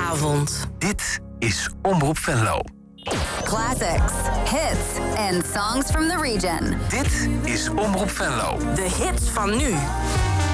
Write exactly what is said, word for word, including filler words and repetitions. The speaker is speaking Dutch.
avond. Dit is Omroep Venlo. Classics, hits and songs from the region. Dit is Omroep Venlo. De hits van nu.